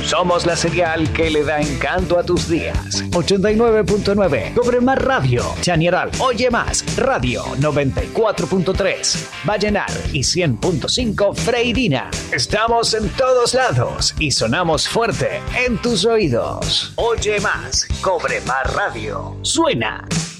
Somos la señal que le da encanto a tus días. 89.9 Cobre Más Radio. Chañaral Oye Más Radio 94.3 Vallenar y 100.5 Freirina. Estamos en todos lados y sonamos fuerte en tus oídos. Oye Más, Cobre Más Radio. Suena